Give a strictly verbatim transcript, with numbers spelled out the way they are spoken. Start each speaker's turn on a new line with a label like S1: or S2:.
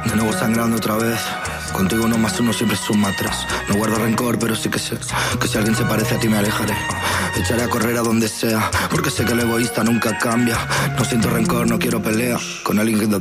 S1: De nuevo sangrando otra vez. Contigo uno más uno siempre suma tres. No guardo rencor, pero sí que sé que si alguien se parece a ti me alejaré. Echaré a correr a donde sea, porque sé que el egoísta nunca cambia. No siento rencor, no quiero pelea con alguien que